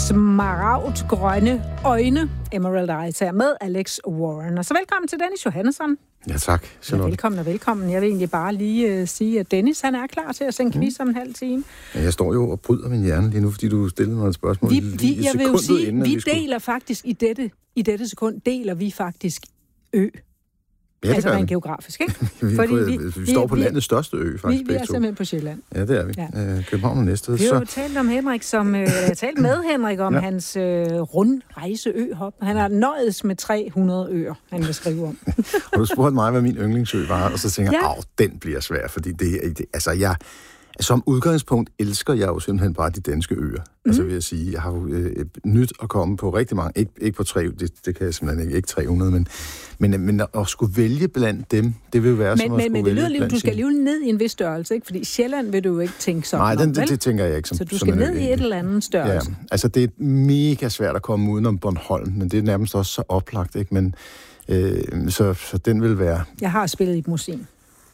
smaragdgrønne øjne, Emerald Eyes, her med Alex Warren. Og så velkommen til Dennis Johannesson. Ja, tak. Ja, velkommen. Jeg vil egentlig bare lige sige, at Dennis han er klar til at sende quiz om en halv time. Ja, jeg står jo og bryder min hjerne lige nu, fordi du stillede mig et spørgsmål. Jeg vil jo sige, vi deler faktisk i dette sekund, deler vi faktisk ø. Ja, altså rent geografisk, ikke? vi står på landets største ø, faktisk. Vi er simpelthen på Sjælland. Ja, det er vi. Ja. København og Næstved. Vi har jo talt om Henrik, jeg har talt med Henrik om hans rundrejseøhop. Han har nøjedes med 300 øer, han vil skrive om. Og du spurgte mig, hvad min yndlingsø var, og så tænker jeg, den bliver svær, fordi som udgangspunkt elsker jeg jo simpelthen bare de danske øer. Altså vil jeg sige, jeg har jo nyt at komme på rigtig mange, ikke på 3, det kan jeg simpelthen ikke 300, men at skulle vælge blandt dem, det vil jo være som at skulle vælge blandt. Men du skal alligevel ned i en vis størrelse, ikke? Fordi Sjælland vil du jo ikke tænke sådan. Nej, det tænker jeg ikke som. Så du skal ned i et eller andet størrelse. Ja, altså det er mega svært at komme udenom Bornholm, men det er nærmest også så oplagt, ikke? Men så den vil være. Jeg har spillet i et museum.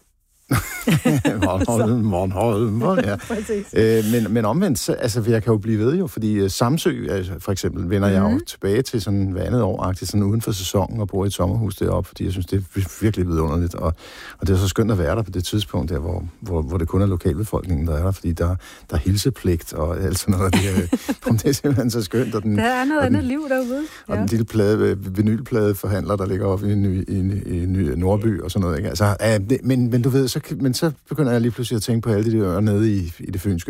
Bornholm, ja. Men omvendt, altså jeg kan jo blive ved jo, fordi Samsø, altså, for eksempel, vender jeg jo tilbage til sådan hver andet år-agtigt, sådan uden for sæsonen, og bor i et sommerhus deroppe, fordi jeg synes, det er virkelig vidunderligt, og det er så skønt at være der på det tidspunkt der, hvor det kun er lokalbefolkningen, der er der, fordi der er hilsepligt og alt sådan noget. Det er simpelthen så skønt. Og der er noget andet liv derude. Og den lille vinylpladeforhandler, der ligger oppe i Nordby og sådan noget. Ikke? Altså, men du ved, så begynder jeg lige pludselig at tænke på alle de øer nede i det fynske